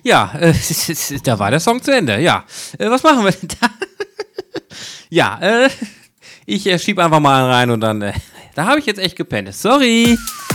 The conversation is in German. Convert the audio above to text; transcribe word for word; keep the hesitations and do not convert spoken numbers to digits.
Ja, äh, da war der Song zu Ende. Ja, äh, was machen wir denn da? ja, äh, ich äh, schieb einfach mal rein und dann, äh, da habe ich jetzt echt gepennt. Sorry.